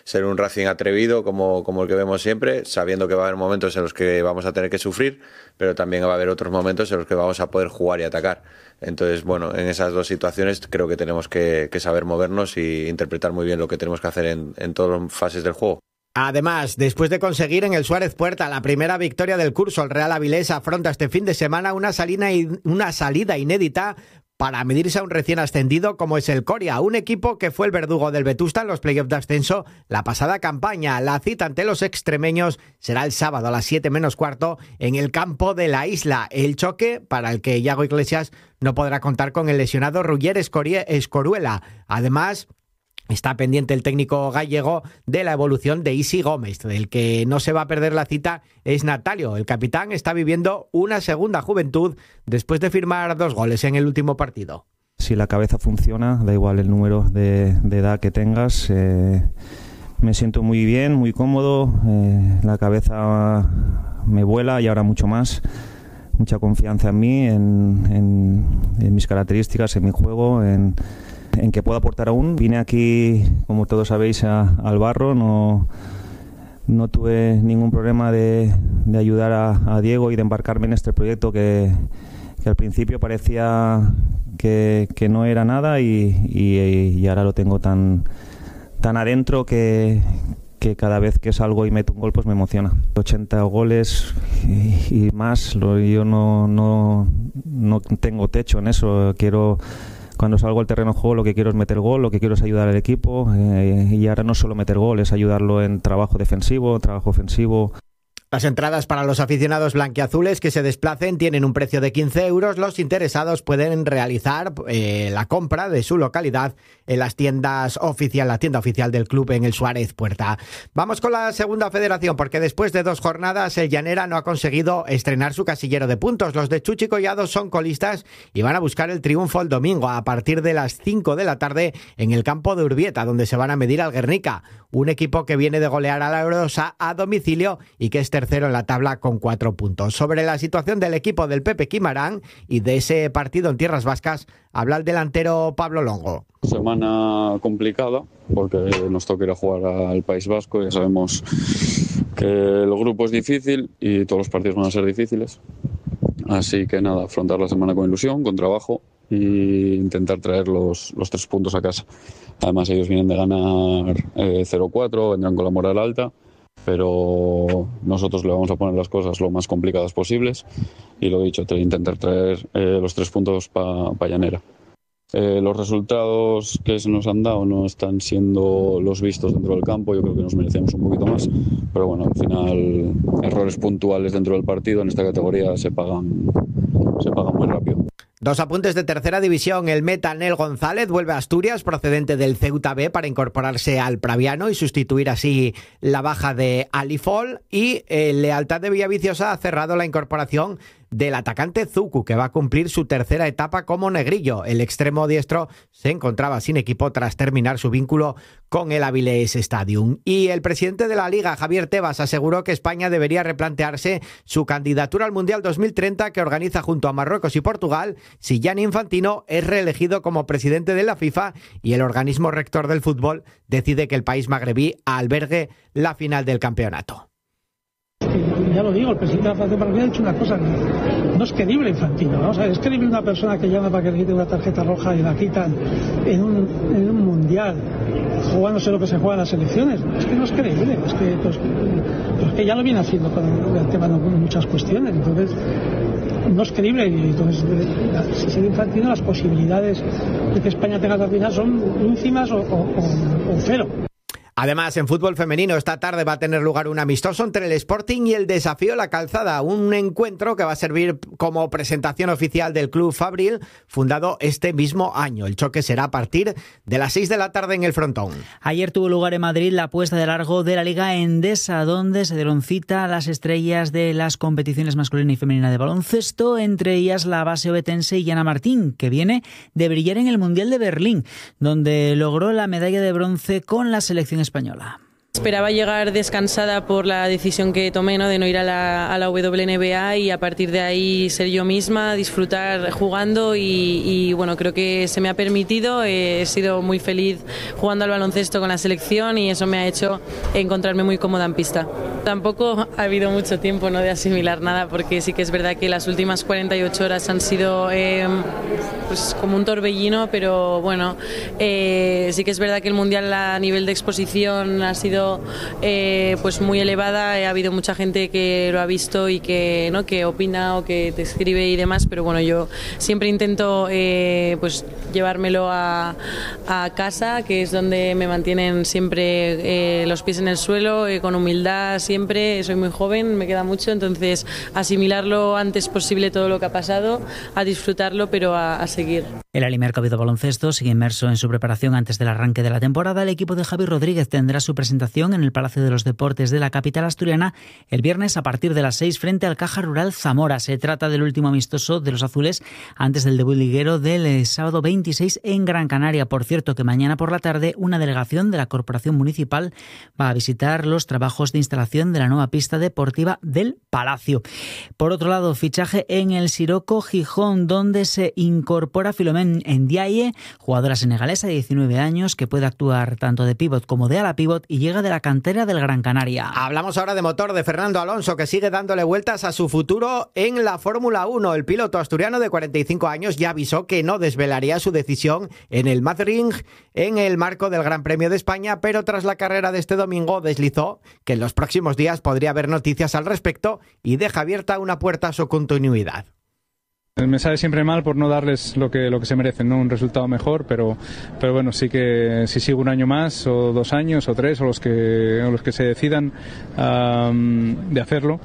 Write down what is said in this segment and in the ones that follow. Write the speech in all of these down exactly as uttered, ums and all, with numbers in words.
ser un Racing atrevido como, como el que vemos siempre, sabiendo que va a haber momentos en los que vamos a tener que sufrir, pero también va a haber otros momentos en los que vamos a poder jugar y atacar. Entonces, bueno, en esas dos situaciones creo que tenemos que, que saber movernos y interpretar muy bien lo que tenemos que hacer en, en todas las fases del juego. Además, después de conseguir en el Suárez Puerta la primera victoria del curso, el Real Avilés afronta este fin de semana una salida, una salida inédita para medirse a un recién ascendido como es el Coria, un equipo que fue el verdugo del Vetusta en los playoffs de ascenso la pasada campaña. La cita ante los extremeños será el sábado a las siete menos cuarto en el campo de la Isla. El choque para el que Iago Iglesias no podrá contar con el lesionado Ruller Escoruela. Además, está pendiente el técnico gallego de la evolución de Isi Gómez. El que no se va a perder la cita es Natalio. El capitán está viviendo una segunda juventud después de firmar dos goles en el último partido. Si la cabeza funciona, da igual el número de, de edad que tengas, eh, me siento muy bien, muy cómodo, eh, la cabeza me vuela y ahora mucho más. Mucha confianza en mí, en, en, en mis características, en mi juego, en... en que puedo aportar aún. Vine aquí, como todos sabéis, a, al barro, no, no tuve ningún problema de, de ayudar a, a Diego y de embarcarme en este proyecto que, que al principio parecía que, que no era nada y, y, y ahora lo tengo tan, tan adentro que, que cada vez que salgo y meto un gol pues me emociona. ochenta goles y, y más, lo, yo no, no, no tengo techo en eso, quiero... Cuando salgo al terreno de juego lo que quiero es meter gol, lo que quiero es ayudar al equipo eh, y ahora no solo meter gol, es ayudarlo en trabajo defensivo, trabajo ofensivo. Las entradas para los aficionados blanquiazules que se desplacen tienen un precio de quince euros. Los interesados pueden realizar eh, la compra de su localidad en las tiendas oficial, la tienda oficial del club en el Suárez Puerta. Vamos con la segunda federación, porque después de dos jornadas el Llanera no ha conseguido estrenar su casillero de puntos. Los de Chuchi Collado son colistas y van a buscar el triunfo el domingo a partir de las cinco de la tarde en el campo de Urbieta, donde se van a medir al Guernica, un equipo que viene de golear a la Eurosa a domicilio y que es tercero en la tabla con cuatro puntos. Sobre la situación del equipo del Pepe Quimarán y de ese partido en tierras vascas, habla el delantero Pablo Longo. Semana complicada porque nos toca ir a jugar al País Vasco. Ya sabemos que el grupo es difícil y todos los partidos van a ser difíciles. Así que nada, afrontar la semana con ilusión, con trabajo e intentar traer los, los tres puntos a casa. Además ellos vienen de ganar eh, cero cuatro, vendrán con la moral alta, pero nosotros le vamos a poner las cosas lo más complicadas posibles y lo dicho, intentar traer eh, los tres puntos para pa Llanera. Eh, los resultados que se nos han dado no están siendo los vistos dentro del campo, yo creo que nos merecemos un poquito más, pero bueno, al final errores puntuales dentro del partido en esta categoría se pagan, se pagan muy rápido. Dos apuntes de tercera división. El meta Nel González vuelve a Asturias procedente del Ceuta B para incorporarse al Praviano y sustituir así la baja de Alifol. Y el Lealtad de Villaviciosa ha cerrado la incorporación del atacante Zucu, que va a cumplir su tercera etapa como negrillo. El extremo diestro se encontraba sin equipo tras terminar su vínculo con el Avilés Stadium. Y el presidente de la Liga, Javier Tebas, aseguró que España debería replantearse su candidatura al Mundial dos mil treinta que organiza junto a Marruecos y Portugal si Gianni Infantino es reelegido como presidente de la FIFA y el organismo rector del fútbol decide que el país magrebí albergue la final del campeonato. Ya lo digo, el presidente de la Federación Paraguaya ha dicho una cosa, no es creíble Infantino, ¿no? O sea, es creíble una persona que llama para que le quite una tarjeta roja y la quitan en un, en un mundial, jugándose lo que se juega en las elecciones. Es que no es creíble, es que, pues, pues que ya lo viene haciendo con el, el tema de muchas cuestiones, entonces no es creíble y entonces si sigue Infantino las posibilidades de que España tenga la final son ínfimas o, o, o, o cero. Además, en fútbol femenino, esta tarde va a tener lugar un amistoso entre el Sporting y el Desafío La Calzada, un encuentro que va a servir como presentación oficial del Club Fabril, fundado este mismo año. El choque será a partir de las seis de la tarde en el Frontón. Ayer tuvo lugar en Madrid la puesta de largo de la Liga Endesa, donde se dieron cita a las estrellas de las competiciones masculina y femenina de baloncesto, entre ellas la base obetense Yana Martín, que viene de brillar en el Mundial de Berlín, donde logró la medalla de bronce con la selección española. Esperaba llegar descansada por la decisión que tomé, ¿no? De no ir a la, a la W N B A y a partir de ahí ser yo misma, disfrutar jugando y, y bueno, creo que se me ha permitido. He sido muy feliz jugando al baloncesto con la selección y eso me ha hecho encontrarme muy cómoda en pista. Tampoco ha habido mucho tiempo, ¿no?, de asimilar nada, porque sí que es verdad que las últimas cuarenta y ocho horas han sido eh, pues como un torbellino, pero bueno, eh, sí que es verdad que el Mundial a nivel de exposición ha sido Eh, pues muy elevada. Ha habido mucha gente que lo ha visto y que, ¿no?, que opina o que te escribe y demás, pero bueno, yo siempre intento eh, pues llevármelo a, a casa, que es donde me mantienen siempre eh, los pies en el suelo, eh, con humildad siempre. Soy muy joven, me queda mucho, entonces asimilarlo antes posible todo lo que ha pasado, a disfrutarlo, pero a, a seguir. El Alimerca Oviedo Baloncesto sigue inmerso en su preparación antes del arranque de la temporada. El equipo de Javi Rodríguez tendrá su presentación en el Palacio de los Deportes de la capital asturiana el viernes a partir de las seis frente al Caja Rural Zamora. Se trata del último amistoso de los azules antes del debut liguero del sábado veintiséis en Gran Canaria. Por cierto, que mañana por la tarde una delegación de la Corporación Municipal va a visitar los trabajos de instalación de la nueva pista deportiva del Palacio. Por otro lado, fichaje en el Siroco Gijón, donde se incorpora Filomén Ndiaye, jugadora senegalesa de diecinueve años que puede actuar tanto de pívot como de ala pívot y llega de la cantera del Gran Canaria. Hablamos ahora de motor de Fernando Alonso, que sigue dándole vueltas a su futuro en la Fórmula uno. El piloto asturiano de cuarenta y cinco años ya avisó que no desvelaría su decisión en el Madrid en el marco del Gran Premio de España, pero tras la carrera de este domingo deslizó que en los próximos días podría haber noticias al respecto y deja abierta una puerta a su continuidad. Me sale siempre mal por no darles lo que lo que se merecen, ¿no? Un resultado mejor, pero pero bueno, sí que si sigo un año más o dos años o tres o los que o los que se decidan um, de hacerlo,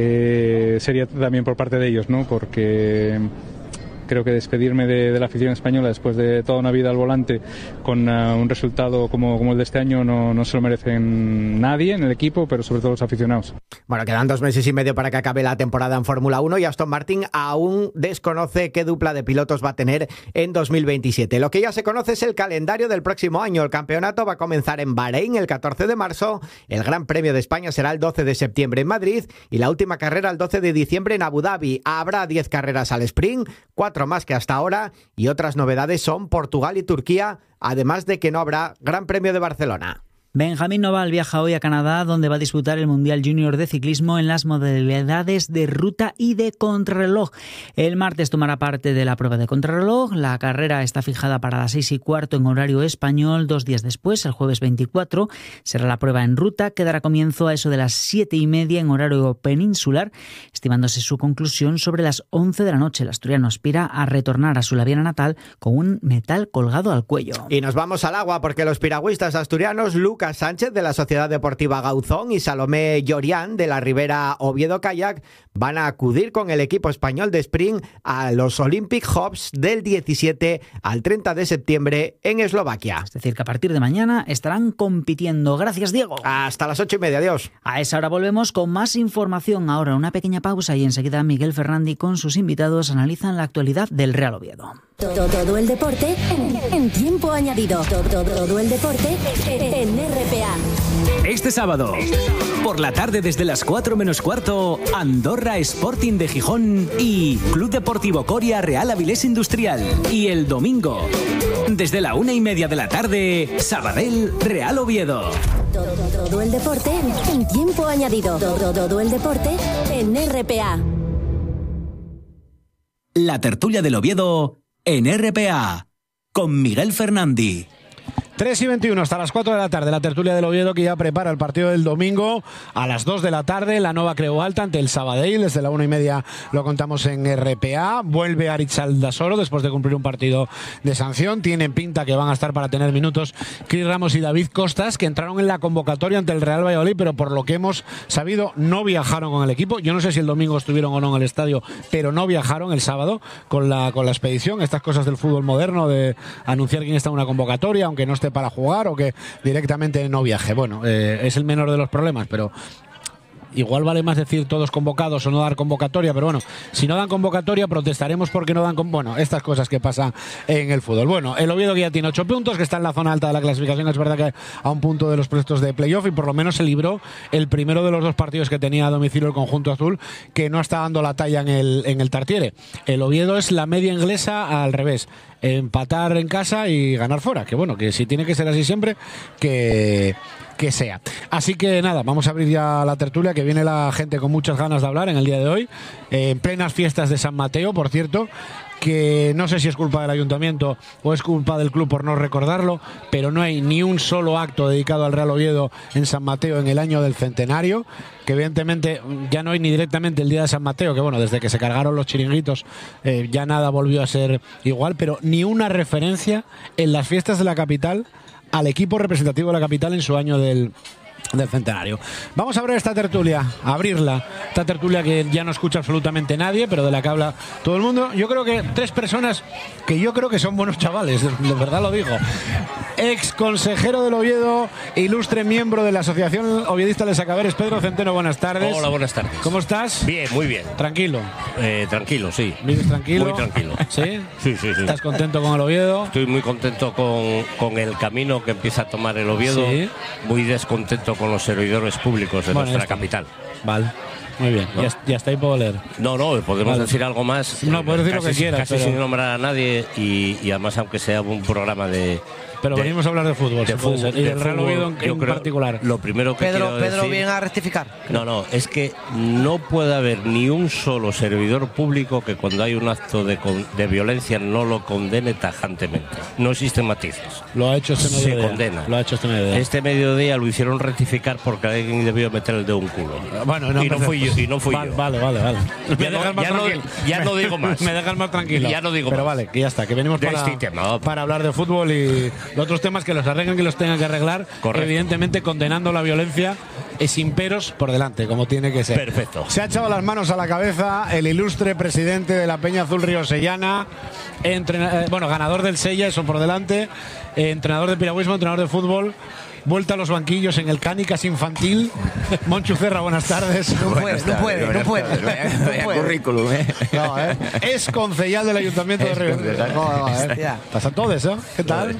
eh, sería también por parte de ellos, ¿no? Porque creo que despedirme de, de la afición española después de toda una vida al volante con uh, un resultado como, como el de este año no, no se lo merecen nadie en el equipo, pero sobre todo los aficionados. Bueno, quedan dos meses y medio para que acabe la temporada en Fórmula uno y Aston Martin aún desconoce qué dupla de pilotos va a tener en dos mil veintisiete. Lo que ya se conoce es el calendario del próximo año. El campeonato va a comenzar en Bahrein el catorce de marzo, el Gran Premio de España será el doce de septiembre en Madrid y la última carrera el doce de diciembre en Abu Dhabi. Habrá diez carreras al sprint, cuatro más que hasta ahora, y otras novedades son Portugal y Turquía, además de que no habrá Gran Premio de Barcelona. Benjamín Noval viaja hoy a Canadá, donde va a disputar el Mundial Junior de Ciclismo en las modalidades de ruta y de contrarreloj. El martes tomará parte de la prueba de contrarreloj. La carrera está fijada para las seis y cuarto en horario español. Dos días después, el jueves veinticuatro, será la prueba en ruta, que dará comienzo a eso de las siete y media en horario peninsular, estimándose su conclusión sobre las once de la noche. El asturiano aspira a retornar a su Laviana natal con un metal colgado al cuello. Y nos vamos al agua, porque los piragüistas asturianos Lucas Lucas Sánchez de la Sociedad Deportiva Gauzón y Salomé Llorián de la Ribera Oviedo Kayak van a acudir con el equipo español de sprint a los Olympic Hops del diecisiete al treinta de septiembre en Eslovaquia. Es decir, que a partir de mañana estarán compitiendo. Gracias, Diego. Hasta las ocho y media, adiós. A esa hora volvemos con más información. Ahora una pequeña pausa y enseguida Miguel Ferrandi con sus invitados analizan la actualidad del Real Oviedo. Todo, todo el deporte en, en tiempo añadido. Todo, todo, todo el deporte en R P A. Este sábado, por la tarde desde las cuatro menos cuarto, Andorra Sporting de Gijón y Club Deportivo Coria Real Avilés Industrial. Y el domingo, desde la una y media de la tarde, Sabadell Real Oviedo. Todo, todo el deporte en tiempo añadido. Todo, todo el deporte en R P A. La tertulia del Oviedo en R P A, con Miguel Ferrandi. tres y veintiuno hasta las cuatro de la tarde, la tertulia del Oviedo, que ya prepara el partido del domingo a las dos de la tarde, la Nova Creu Alta ante el Sabadell. Desde la una y media lo contamos en R P A. Vuelve Aritz Aldasoro después de cumplir un partido de sanción. Tienen pinta que van a estar para tener minutos Cris Ramos y David Costas, que entraron en la convocatoria ante el Real Valladolid, pero por lo que hemos sabido no viajaron con el equipo. Yo no sé si el domingo estuvieron o no en el estadio, pero no viajaron el sábado con la, con la expedición. Estas cosas del fútbol moderno, de anunciar quién está en una convocatoria, aunque no esté para jugar, o que directamente no viaje. Bueno, eh, es el menor de los problemas, pero igual vale más decir todos convocados o no dar convocatoria, pero bueno, si no dan convocatoria protestaremos porque no dan con... bueno, estas cosas que pasan en el fútbol. Bueno, el Oviedo que ya tiene ocho puntos, que está en la zona alta de la clasificación, es verdad que a un punto de los puestos de playoff, y por lo menos se libró el primero de los dos partidos que tenía a domicilio el conjunto azul, que no está dando la talla en el, en el Tartiere. El Oviedo es la media inglesa al revés, empatar en casa y ganar fuera, que bueno, que si tiene que ser así siempre, que... que sea. Así que nada, vamos a abrir ya la tertulia, que viene la gente con muchas ganas de hablar en el día de hoy, eh, en plenas fiestas de San Mateo, por cierto, que no sé si es culpa del ayuntamiento o es culpa del club por no recordarlo, pero no hay ni un solo acto dedicado al Real Oviedo en San Mateo en el año del centenario, que evidentemente ya no hay ni directamente el día de San Mateo, que bueno, desde que se cargaron los chiringuitos eh, ya nada volvió a ser igual, pero ni una referencia en las fiestas de la capital al equipo representativo de la capital en su año del, del centenario. Vamos a abrir esta tertulia, a abrirla, esta tertulia que ya no escucha absolutamente nadie, pero de la que habla todo el mundo. Yo creo que tres personas que yo creo que son buenos chavales, de verdad lo digo. Ex consejero del Oviedo, ilustre miembro de la Asociación Oviedista de Sacaberes, Pedro Centeno, buenas tardes. Hola, buenas tardes. ¿Cómo estás? Bien, muy bien. ¿Tranquilo? Eh, tranquilo, sí. ¿Vives tranquilo? Muy tranquilo. ¿Sí? Sí, sí, sí. ¿Estás contento con el Oviedo? Estoy muy contento con, con el camino que empieza a tomar el Oviedo. Sí. Muy descontento con los servidores públicos de bueno, nuestra capital. Vale. Muy bien, ¿no? ya, ya está ahí, puedo leer. No, no, podemos vale. decir algo más. No, puedes decir casi, lo que quieras. Casi pero... sin nombrar a nadie y, y además, aunque sea un programa de... Pero de, venimos a hablar de fútbol, de fútbol ser, y del Real Oviedo en, en creo, particular. Lo primero que Pedro, quiero Pedro decir, viene a rectificar. No, no, es que no puede haber ni un solo servidor público que cuando hay un acto de, de violencia no lo condene tajantemente. No existen matices. Lo ha hecho este mediodía. Se condena. Lo ha hecho este mediodía. Este mediodía lo hicieron rectificar porque alguien debió meter el dedo en un culo. Bueno, no, y, no fui yo, y no fui vale, yo. Vale, vale, vale. Ya, no, ya, no, ya no digo más. Me dejas más tranquilo. Ya no digo Pero más. vale, que ya está, que venimos para, este tema, para hablar de fútbol y los otros temas que los arreglen, que los tengan que arreglar. Correcto. Evidentemente condenando la violencia sin peros por delante, como tiene que ser. Perfecto. Se ha echado las manos a la cabeza el ilustre presidente de la Peña Azul Riosellana, entrena, eh, bueno, ganador del Sella, eso por delante, eh, entrenador de piragüismo, entrenador de fútbol. Vuelta a los banquillos en el Cánicas infantil. Monchu Cerra, buenas tardes. No puede, no puede, no puede. Vaya currículum, ¿eh? No, ¿eh? Es concejal del Ayuntamiento de Río. No, ¿eh? Pasa todos, ¿eh? ¿Qué tal?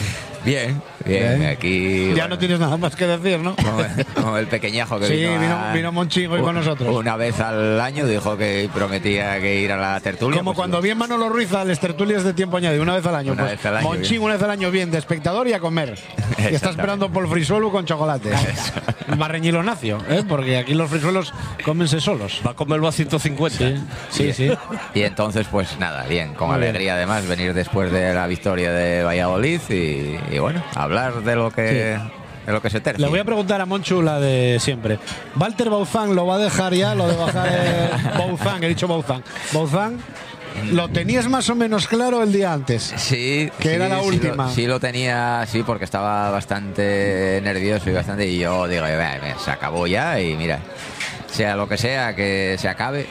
Bien, bien, bien, aquí... Ya bueno, no tienes nada más que decir, ¿no? Como el, como el pequeñajo que sí, vino, vino, a, vino Monchi hoy un, con nosotros. Una vez al año dijo que prometía que ir a la tertulia. Como pues, cuando bien Manolo Ruiz a las tertulias de tiempo añadido, una vez al año. Una pues, vez al año, Monchín bien. una vez al año bien, de espectador y a comer. Y está esperando por el frisuelo con chocolate. Barreñilo nacio, ¿eh? Porque aquí los frisuelos cómense solos. Va a comerlo a ciento cincuenta. Sí, sí, sí. Y entonces, pues nada, bien, con Muy alegría bien. además venir después de la victoria de Valladolid y, y bueno, hablar de lo que... Sí. De lo que se tercia. Le voy a preguntar a Monchu la de siempre. ¿Walter Bouzán lo va a dejar ya? Lo de bajar el... Bouzán, he dicho Bouzán. Bouzán, ¿lo tenías más o menos claro el día antes? Sí. Que sí, era la sí última. Lo, sí lo tenía, sí, porque estaba bastante nervioso y bastante... Y yo digo, se acabó ya y mira, sea lo que sea, que se acabe.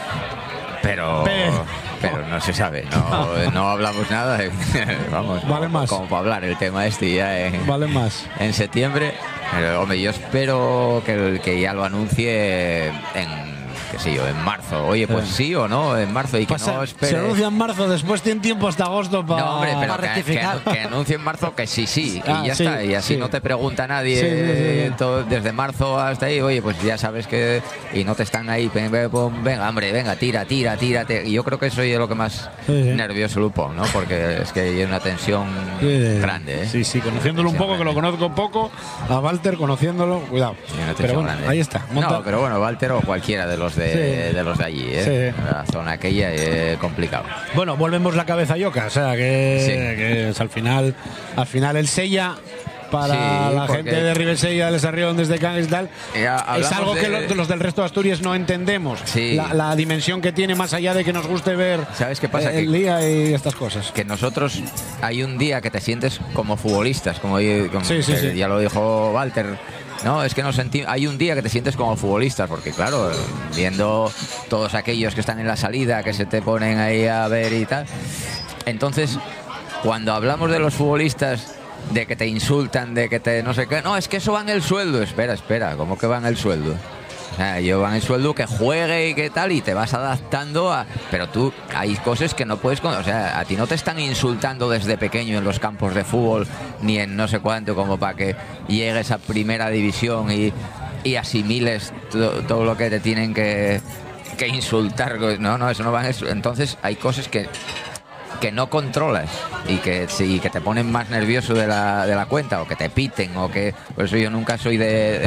Pero... Pero... Pero no se sabe, no, no hablamos nada. Vamos, vale más. Como para hablar el tema este ya en, vale más. en septiembre. Pero, hombre, yo espero que, que ya lo anuncie en... qué sé yo, en marzo. Oye, pues sí o no, en marzo y que Pasa, no espere... Se anuncia en marzo, después tiene tiempo hasta agosto para no, hombre, pero pa que, rectificar. Que, que anuncie en marzo que sí, sí, ah, y ya sí, está. Y así sí. no te pregunta nadie sí, sí, sí, sí. Todo, desde marzo hasta ahí, oye, pues ya sabes que... Y no te están ahí, venga, hombre, venga, tira, tira, tírate. Y yo creo que eso es lo que más sí, sí. nervioso lo pongo, ¿no? Porque es que hay una tensión sí, grande, ¿eh? Sí, sí, conociéndolo un poco, grande. Que lo conozco poco, a Walter conociéndolo, cuidado. Sí, pero bueno, grande. ahí está. Monta... No, pero bueno, Walter o cualquiera de los de, sí. de los de allí, ¿eh? Sí. La zona aquella es eh, complicado. Bueno, volvemos la cabeza yoca, o sea que, sí. que es al final, al final el Sella para sí, la gente de Ribesella, del Sarrión, desde Cangas y tal, es algo de... que los, los del resto de Asturias no entendemos. Sí. La, la dimensión que tiene más allá de que nos guste ver. ¿Sabes qué pasa? El que, día y estas cosas. Que nosotros hay un día que te sientes como futbolistas, como, como sí, sí, sí. ya lo dijo Walter. No, es que no senti- hay un día que te sientes como futbolistas, porque claro, viendo todos aquellos que están en la salida, que se te ponen ahí a ver y tal. Entonces, cuando hablamos de los futbolistas, de que te insultan, de que te no sé qué, no, es que eso va en el sueldo. Espera, espera, ¿cómo que va en el sueldo? sea, llevan el sueldo, que juegue y que tal, y te vas adaptando a... Pero tú, hay cosas que no puedes... O sea, a ti no te están insultando desde pequeño en los campos de fútbol, ni en no sé cuánto, como para que llegues a primera división y, y asimiles todo, todo lo que te tienen que, que insultar. No, no, eso no va en eso. Entonces hay cosas que... que no controlas y que sí, que te ponen más nervioso de la, de la cuenta, o que te piten, o que... Por eso yo nunca soy de...